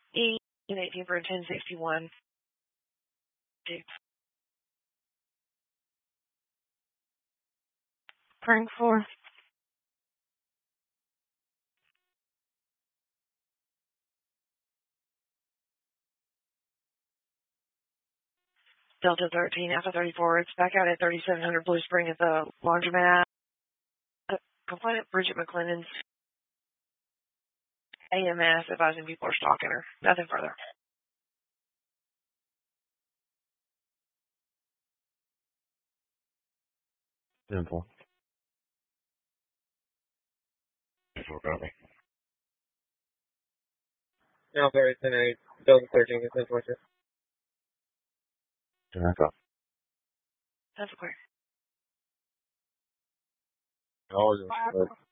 18 for 1061. Prank 4. Delta 13, Alpha 34. It's back out at 3700 Blue Spring at the laundromat. Complainant Bridget McClennan's AMS advising people are stalking her. Nothing further. Simple. Alpha 8, Delta 13, it's unfortunate. Jack up. That's clear. Oh,